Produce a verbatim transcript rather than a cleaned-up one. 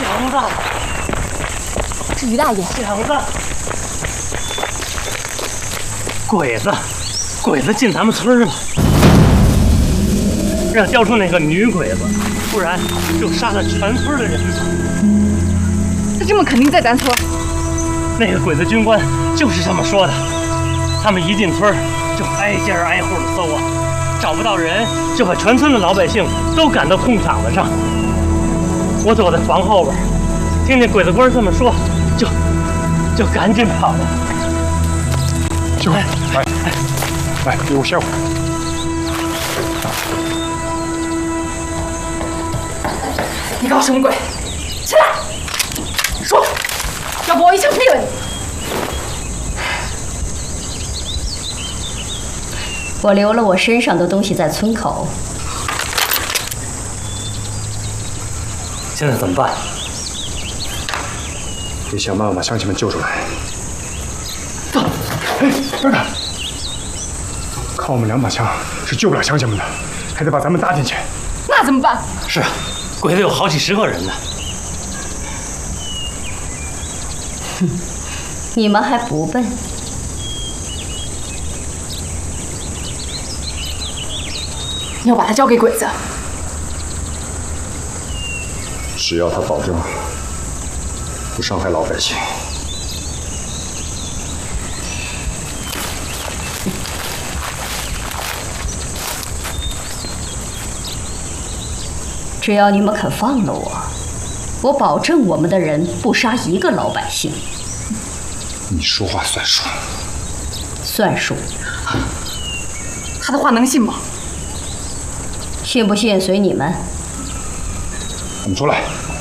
祥子， 是于大爷。 祥子，鬼子，鬼子进咱们村了，让交出那个女鬼子，不然就杀了全村的人。 他这么肯定在咱村？ 那个鬼子军官就是这么说的。他们一进村就挨家挨户的搜啊，找不到人，就把全村的老百姓都赶到空场子上。我躲在房后边，听见鬼子官这么说，就就赶紧跑了。 师傅，来来，给我歇会儿。 你搞什么鬼？起来，说，要不我一枪毙了你！ 我留了我身上的东西在村口。 现在怎么办？ 得想办法把乡亲们救出来。走，哎，等等，靠我们两把枪是救不了乡亲们的，还得把咱们搭进去。 那怎么办？ 是啊，鬼子有好几十个人呢。 哼，你们还不笨。 你要把他交给鬼子。 只要他保证不伤害老百姓。 只要你们肯放了我，我保证我们的人不杀一个老百姓。 你说话算数。 算数。 他的话能信吗？ 信不信随你们。 我们出来。